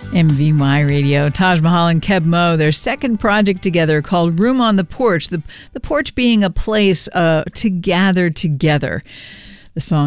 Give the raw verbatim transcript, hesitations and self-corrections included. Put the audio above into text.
M V Y Radio, Taj Mahal and Keb Mo, their second project together called Room on the Porch, the, the porch being a place uh, to gather together. The song